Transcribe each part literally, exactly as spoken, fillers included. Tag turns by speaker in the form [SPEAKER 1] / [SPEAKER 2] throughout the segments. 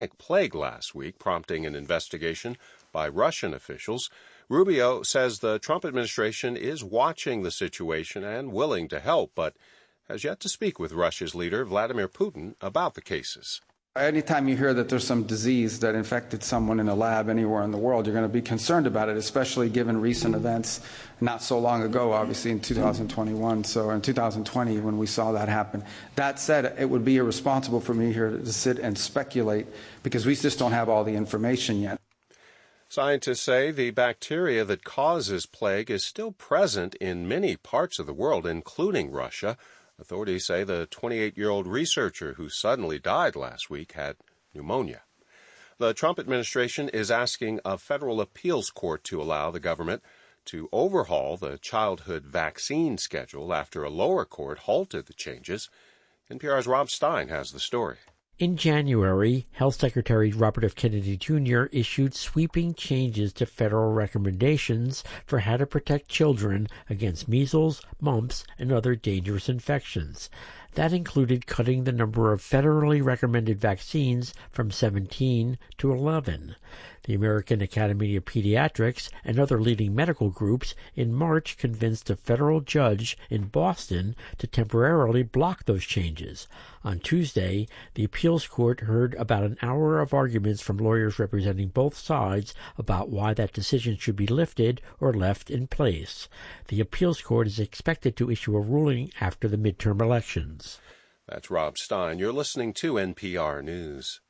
[SPEAKER 1] plague last week, prompting an investigation by Russian officials. Rubio says the Trump administration is watching the situation and willing to help, but has yet to speak with Russia's leader, Vladimir Putin, about the cases.
[SPEAKER 2] Anytime you hear that there's some disease that infected someone in a lab anywhere in the world, you're going to be concerned about it, especially given recent events not so long ago, obviously in two thousand twenty-one, so in two thousand twenty when we saw that happen. That said, it would be irresponsible for me here to sit and speculate because we just don't have all the information yet.
[SPEAKER 1] Scientists say the bacteria that causes plague is still present in many parts of the world, including Russia. Authorities say the twenty-eight-year-old researcher who suddenly died last week had pneumonia. The Trump administration is asking a federal appeals court to allow the government to overhaul the childhood vaccine schedule after a lower court halted the changes. N P R's Rob Stein has the story.
[SPEAKER 3] In January, Health Secretary Robert F. Kennedy Junior issued sweeping changes to federal recommendations for how to protect children against measles, mumps, and other dangerous infections. That included cutting the number of federally recommended vaccines from seventeen to eleven. The American Academy of Pediatrics and other leading medical groups in March convinced a federal judge in Boston to temporarily block those changes. On Tuesday, the appeals court heard about an hour of arguments from lawyers representing both sides about why that decision should be lifted or left in place. The appeals court is expected to issue a ruling after the midterm elections.
[SPEAKER 1] That's Rob Stein. You're listening to N P R News.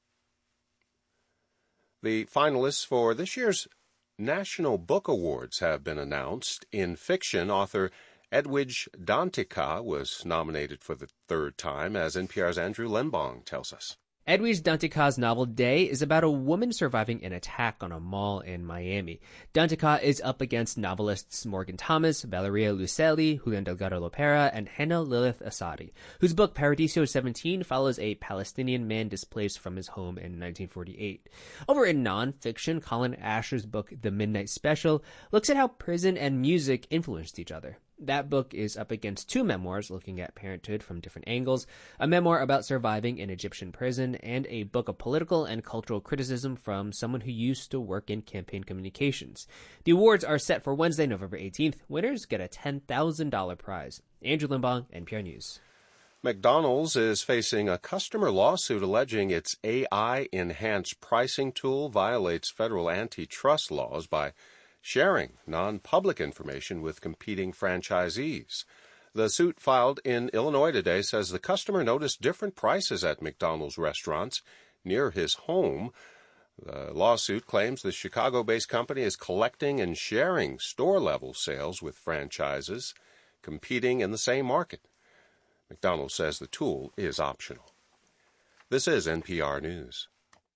[SPEAKER 1] The finalists for this year's National Book Awards have been announced. In fiction, author Edwidge Danticat was nominated for the third time, as N P R's Andrew Lembong tells us.
[SPEAKER 4] Edwidge Danticat's novel Day is about a woman surviving an attack on a mall in Miami. Danticat is up against novelists Morgan Thomas, Valeria Luiselli, Julian Delgado Lopera, and Hannah Lilith Asadi, whose book Paradiso seventeen follows a Palestinian man displaced from his home in nineteen forty-eight. Over in nonfiction, Colin Asher's book The Midnight Special looks at how prison and music influenced each other. That book is up against two memoirs looking at parenthood from different angles, a memoir about surviving an Egyptian prison, and a book of political and cultural criticism from someone who used to work in campaign communications. The awards are set for Wednesday, November eighteenth. Winners get a ten thousand dollars prize. Andrew Limbong, N P R News.
[SPEAKER 1] McDonald's is facing a customer lawsuit alleging its A I-enhanced pricing tool violates federal antitrust laws by sharing non-public information with competing franchisees. The suit filed in Illinois today says the customer noticed different prices at McDonald's restaurants near his home. The lawsuit claims the Chicago-based company is collecting and sharing store-level sales with franchises competing in the same market. McDonald's says the tool is optional. This is N P R News.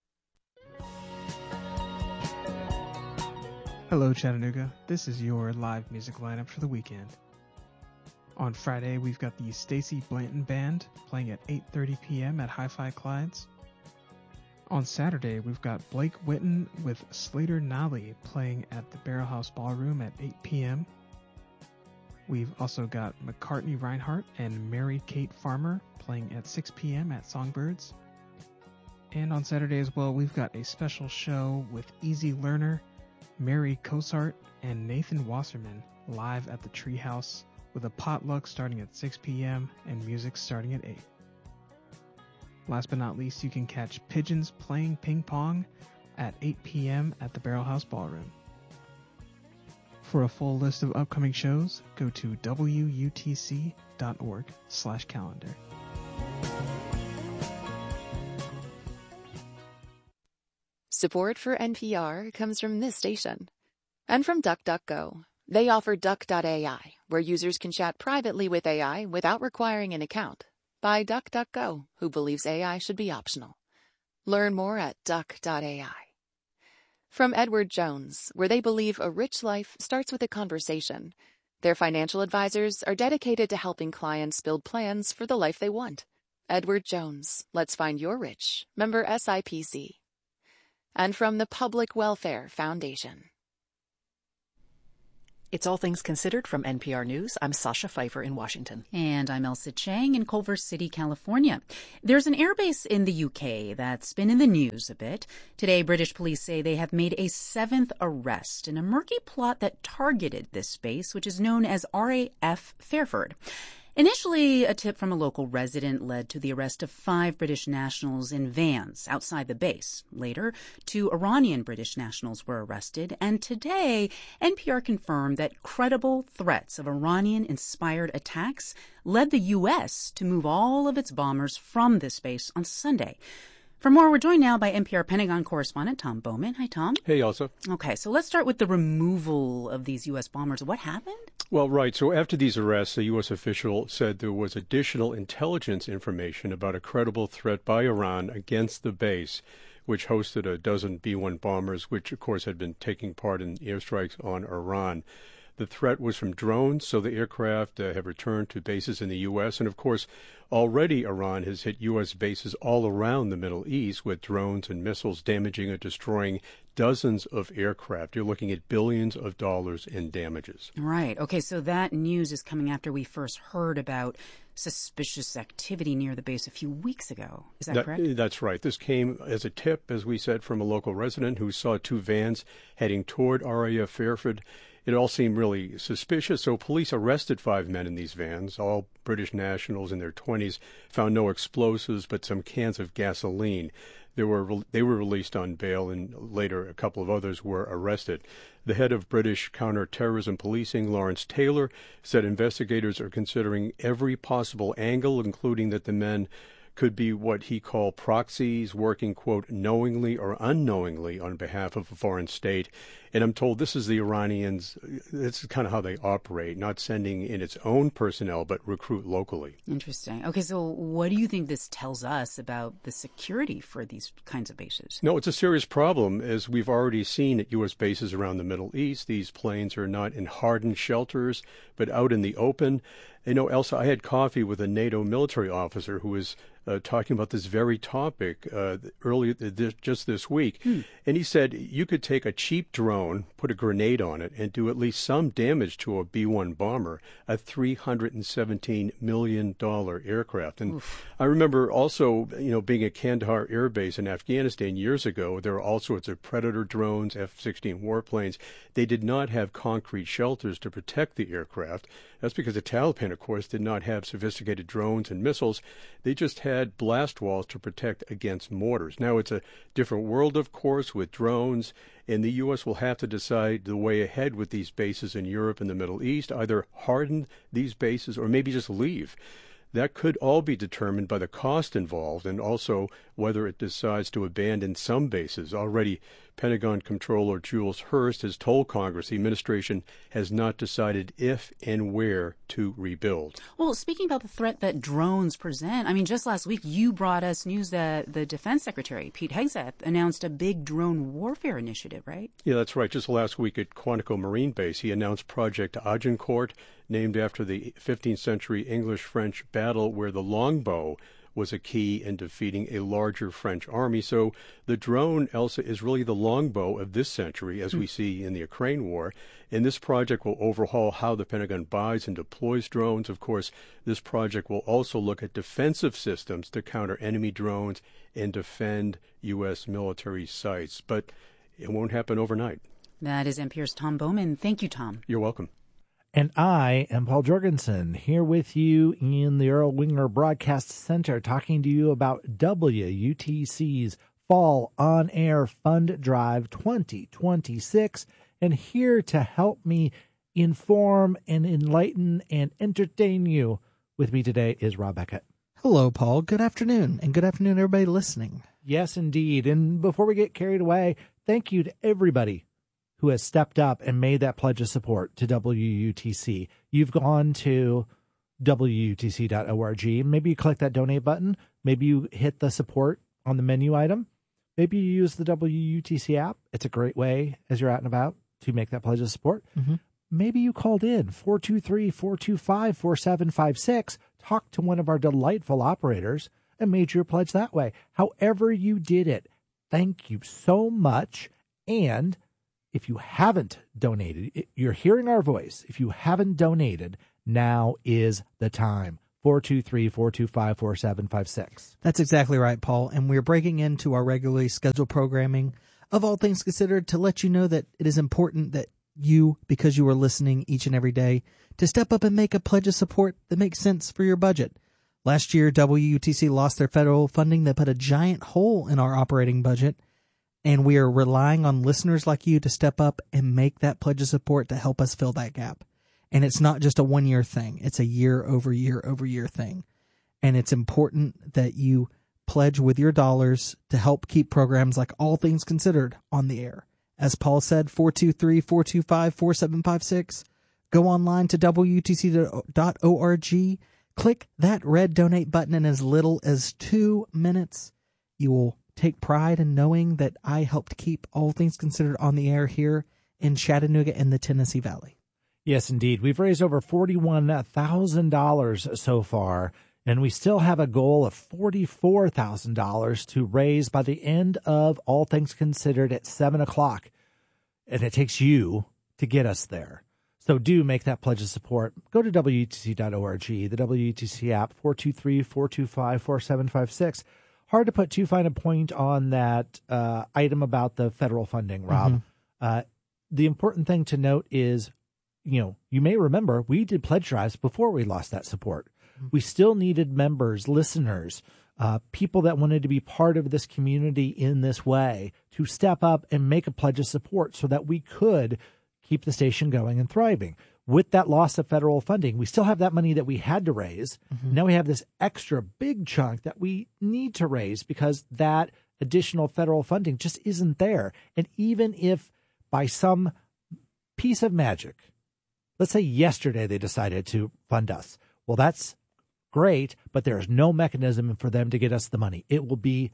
[SPEAKER 5] Hello, Chattanooga. This is your live music lineup for the weekend. On Friday, we've got the Stacey Blanton Band playing at eight thirty p.m. at Hi-Fi Clyde's. On Saturday, we've got Blake Witten with Slater Nally playing at the Barrel House Ballroom at eight p.m. We've also got McCartney Reinhardt and Mary Kate Farmer playing at six p.m. at Songbirds. And on Saturday as well, we've got a special show with Easy Learner, Mary Cosart, and Nathan Wasserman live at the Treehouse with a potluck starting at six p.m. and music starting at eight. Last but not least, you can catch Pigeons playing ping pong at eight p.m. at the Barrel House Ballroom. For a full list of upcoming shows, go to W U T C dot org slash calendar.
[SPEAKER 6] Support for N P R comes from this station and from DuckDuckGo. They offer Duck dot A I, where users can chat privately with A I without requiring an account, by DuckDuckGo, who believes A I should be optional. Learn more at Duck dot A I. From Edward Jones, where they believe a rich life starts with a conversation. Their financial advisors are dedicated to helping clients build plans for the life they want. Edward Jones, let's find your rich. Member S I P C. And from the Public Welfare Foundation.
[SPEAKER 7] It's All Things Considered from N P R News. I'm Sasha Pfeiffer in Washington.
[SPEAKER 8] And I'm Elsa Chang in Culver City, California. There's an airbase in the U K that's been in the news a bit. Today, British police say they have made a seventh arrest in a murky plot that targeted this base, which is known as R A F Fairford. Initially, a tip from a local resident led to the arrest of five British nationals in vans outside the base. Later, two Iranian British nationals were arrested, and today, N P R confirmed that credible threats of Iranian-inspired attacks led the U S to move all of its bombers from this base on Sunday. For more, we're joined now by N P R Pentagon correspondent Tom Bowman. Hi, Tom.
[SPEAKER 9] Hey, Elsa.
[SPEAKER 8] Okay, so let's start with the removal of these U S bombers. What happened?
[SPEAKER 9] Well, right. So after these arrests, a U S official said there was additional intelligence information about a credible threat by Iran against the base, which hosted a dozen B one bombers, which, of course, had been taking part in airstrikes on Iran. The threat was from drones, so the aircraft uh, have returned to bases in the U S. And, of course, already Iran has hit U S bases all around the Middle East with drones and missiles damaging or destroying dozens of aircraft. You're looking at billions of dollars in damages.
[SPEAKER 8] Right. Okay, so that news is coming after we first heard about suspicious activity near the base a few weeks ago. Is that, that correct?
[SPEAKER 9] That's right. This came as a tip, as we said, from a local resident who saw two vans heading toward R A F Fairford. It all seemed really suspicious, so police arrested five men in these vans, all British nationals in their twenties, found no explosives but some cans of gasoline. They were they were released on bail, and later a couple of others were arrested. The head of British counter-terrorism policing, Lawrence Taylor, said investigators are considering every possible angle, including that the men could be what he called proxies, working, quote, knowingly or unknowingly on behalf of a foreign state. And I'm told this is the Iranians, this is kind of how they operate, not sending in its own personnel, but recruit locally.
[SPEAKER 8] Interesting. Okay, so what do you think this tells us about the security for these kinds of bases?
[SPEAKER 9] No, it's a serious problem, as we've already seen at U S bases around the Middle East. These planes are not in hardened shelters, but out in the open. You know, Elsa, I had coffee with a NATO military officer who was uh, talking about this very topic uh, earlier, this, just this week. Hmm. And he said you could take a cheap drone, put a grenade on it, and do at least some damage to a B one bomber, a three hundred seventeen million dollars aircraft. And Oof. I remember also, you know, being at Kandahar Air Base in Afghanistan years ago, there were all sorts of Predator drones, F sixteen warplanes. They did not have concrete shelters to protect the aircraft. That's because the Taliban, of course, did not have sophisticated drones and missiles. They just had blast walls to protect against mortars. Now, it's a different world, of course, with drones, and the U S will have to decide the way ahead with these bases in Europe and the Middle East, either harden these bases or maybe just leave. That could all be determined by the cost involved and also whether it decides to abandon some bases. Already, Pentagon Comptroller Jules Hurst has told Congress the administration has not decided if and where to rebuild.
[SPEAKER 8] Well, speaking about the threat that drones present, I mean, just last week you brought us news that the Defense Secretary, Pete Hegseth, announced a big drone warfare initiative, right?
[SPEAKER 9] Yeah, that's right. Just last week at Quantico Marine Base, he announced Project Agincourt, named after the fifteenth century English-French battle where the longbow was a key in defeating a larger French army. So the drone, Elsa, is really the longbow of this century, as mm. we see in the Ukraine war. And this project will overhaul how the Pentagon buys and deploys drones. Of course, this project will also look at defensive systems to counter enemy drones and defend U S military sites. But it won't happen overnight.
[SPEAKER 8] That is N P R's Tom Bowman. Thank you, Tom.
[SPEAKER 9] You're welcome.
[SPEAKER 10] And I am Paul Jorgensen, here with you in the Earl Winger Broadcast Center, talking to you about W U T C's Fall On Air Fund Drive twenty twenty-six. And here to help me inform and enlighten and entertain you with me today is Rob Beckett.
[SPEAKER 11] Hello, Paul. Good afternoon. And good afternoon, everybody listening.
[SPEAKER 10] Yes, indeed. And before we get carried away, thank you to everybody who has stepped up and made that pledge of support to W U T C. You've gone to W U T C dot org. Maybe you click that donate button. Maybe you hit the support on the menu item. Maybe you use the W U T C app. It's a great way as you're out and about to make that pledge of support. Mm-hmm. Maybe you called in four two three, four two five, four seven five six, talked to one of our delightful operators, and made your pledge that way. However you did it, thank you so much. And if you haven't donated, you're hearing our voice. If you haven't donated, now is the time. four two three, four two five, four seven five six.
[SPEAKER 11] That's exactly right, Paul. And we're breaking into our regularly scheduled programming of All Things Considered to let you know that it is important that you, because you are listening each and every day, to step up and make a pledge of support that makes sense for your budget. Last year, W U T C lost their federal funding that put a giant hole in our operating budget, and we are relying on listeners like you to step up and make that pledge of support to help us fill that gap. And it's not just a one-year thing. It's a year-over-year-over-year thing. And it's important that you pledge with your dollars to help keep programs like All Things Considered on the air. As Paul said, four two three, four two five, four seven five six. Go online to W U T C dot org. Click that red donate button in as little as two minutes. You will take pride in knowing that I helped keep All Things Considered on the air here in Chattanooga and the Tennessee Valley.
[SPEAKER 10] Yes, indeed. We've raised over forty-one thousand dollars so far, and we still have a goal of forty-four thousand dollars to raise by the end of All Things Considered at seven o'clock. And it takes you to get us there. So do make that pledge of support. Go to W U T C dot org, the W U T C app, four two three, four two five, four seven five six. Hard to put too fine a point on that uh, item about the federal funding, Rob. Mm-hmm. Uh, the important thing to note is, you know, you may remember we did pledge drives before we lost that support. Mm-hmm. We still needed members, listeners, uh, people that wanted to be part of this community in this way to step up and make a pledge of support so that we could keep the station going and thriving. With that loss of federal funding, we still have that money that we had to raise. Mm-hmm. Now we have this extra big chunk that we need to raise because that additional federal funding just isn't there. And even if by some piece of magic, let's say yesterday they decided to fund us. Well, that's great, but there's no mechanism for them to get us the money. It will be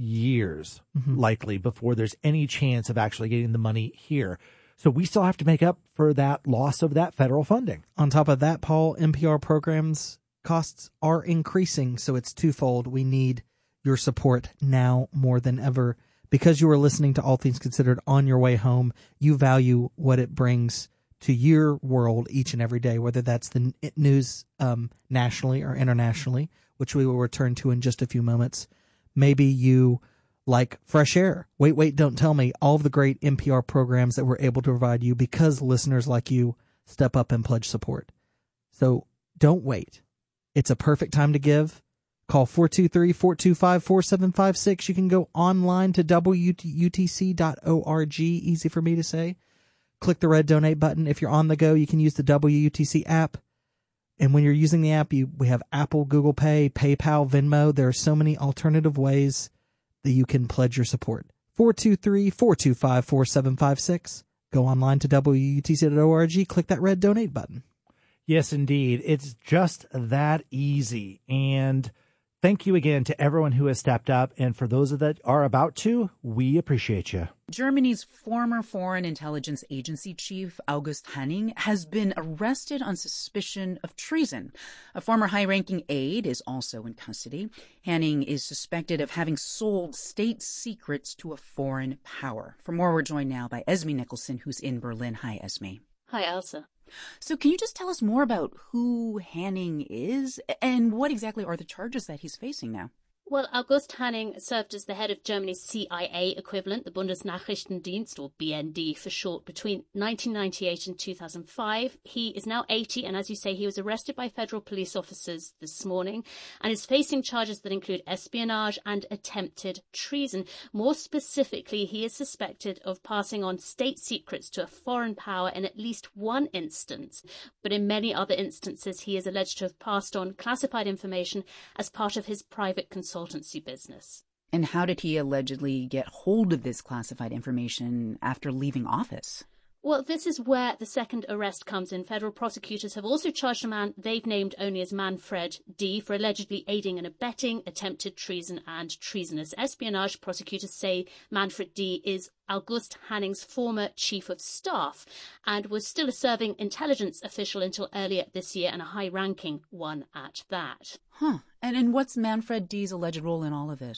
[SPEAKER 10] years mm-hmm. likely before there's any chance of actually getting the money here. So we still have to make up for that loss of that federal funding.
[SPEAKER 11] On top of that, Paul, N P R programs costs are increasing, so it's twofold. We need your support now more than ever. Because you are listening to All Things Considered on your way home, you value what it brings to your world each and every day, whether that's the news um, nationally or internationally, which we will return to in just a few moments. Maybe you like Fresh Air. Wait, wait, don't tell me. All of the great N P R programs that we're able to provide you because listeners like you step up and pledge support. So don't wait. It's a perfect time to give. Call four two three, four two five, four seven five six. You can go online to W U T C dot org. Easy for me to say. Click the red donate button. If you're on the go, you can use the W U T C app. And when you're using the app, you, we have Apple, Google Pay, PayPal, Venmo. There are so many alternative ways that you can pledge your support. four two three, four two five, four seven five six. Go online to W U T C dot org. Click that red donate button.
[SPEAKER 10] Yes, indeed. It's just that easy. And thank you again to everyone who has stepped up. And for those that are about to, we appreciate you.
[SPEAKER 8] Germany's former Foreign Intelligence Agency chief, August Hanning, has been arrested on suspicion of treason. A former high-ranking aide is also in custody. Hanning is suspected of having sold state secrets to a foreign power. For more, we're joined now by Esme Nicholson, who's in Berlin. Hi, Esme.
[SPEAKER 12] Hi, Elsa.
[SPEAKER 8] So can you just tell us more about who Hanning is and what exactly are the charges that he's facing now?
[SPEAKER 12] Well, August Hanning served as the head of Germany's C I A equivalent, the Bundesnachrichtendienst, or B N D for short, between nineteen ninety-eight and two thousand five. He is now eighty, and as you say, he was arrested by federal police officers this morning and is facing charges that include espionage and attempted treason. More specifically, he is suspected of passing on state secrets to a foreign power in at least one instance, but in many other instances, he is alleged to have passed on classified information as part of his private consultancy. consultancy business.
[SPEAKER 8] And how did he allegedly get hold of this classified information after leaving office?
[SPEAKER 12] Well, this is where the second arrest comes in. Federal prosecutors have also charged a man they've named only as Manfred D. for allegedly aiding and abetting attempted treason and treasonous espionage. Prosecutors say Manfred D. is August Hanning's former chief of staff and was still a serving intelligence official until earlier this year, and a high-ranking one at that.
[SPEAKER 8] Huh. And, and what's Manfred D.'s alleged role in all of this?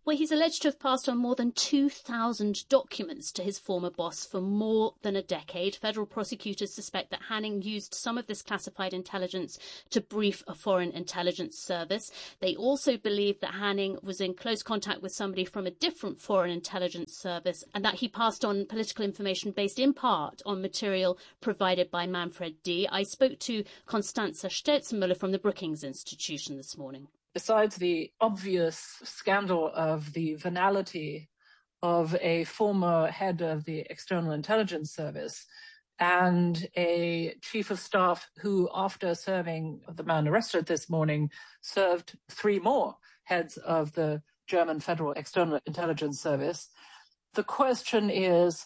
[SPEAKER 12] Well, he's alleged to have passed on more than two thousand documents to his former boss for more than a decade. Federal prosecutors suspect that Hanning used some of this classified intelligence to brief a foreign intelligence service. They also believe that Hanning was in close contact with somebody from a different foreign intelligence service and that he passed on political information based in part on material provided by Manfred D. I spoke to Constanza Stelzenmüller from the Brookings Institution this morning.
[SPEAKER 13] Besides the obvious scandal of the venality of a former head of the External Intelligence Service and a chief of staff who, after serving the man arrested this morning, served three more heads of the German Federal External Intelligence Service, the question is,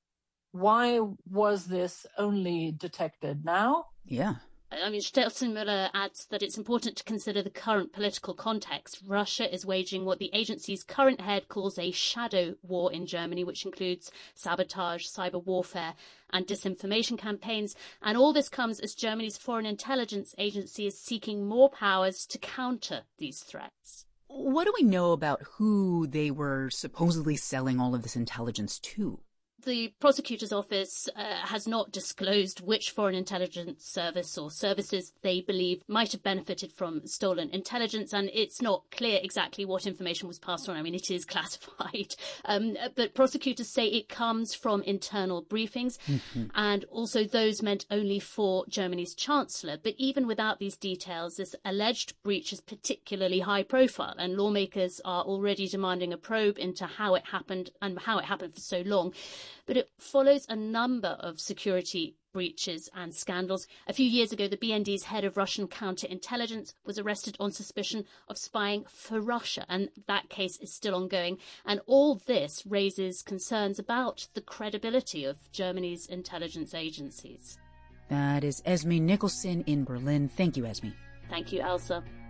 [SPEAKER 13] why was this only detected now?
[SPEAKER 8] Yeah.
[SPEAKER 12] I mean, Stelzenmüller adds that it's important to consider the current political context. Russia is waging what the agency's current head calls a shadow war in Germany, which includes sabotage, cyber warfare, and disinformation campaigns. And all this comes as Germany's foreign intelligence agency is seeking more powers to counter these threats.
[SPEAKER 8] What do we know about who they were supposedly selling all of this intelligence to?
[SPEAKER 12] The prosecutor's office uh, has not disclosed which foreign intelligence service or services they believe might have benefited from stolen intelligence, and it's not clear exactly what information was passed on. I mean, it is classified. Um, but prosecutors say it comes from internal briefings, mm-hmm. and also those meant only for Germany's chancellor. But even without these details, this alleged breach is particularly high profile, and lawmakers are already demanding a probe into how it happened and how it happened for so long. But it follows a number of security breaches and scandals. A few years ago, the B N D's head of Russian counterintelligence was arrested on suspicion of spying for Russia, and that case is still ongoing. And all this raises concerns about the credibility of Germany's intelligence agencies.
[SPEAKER 8] That is Esme Nicholson in Berlin. Thank you, Esme.
[SPEAKER 12] Thank you, Elsa.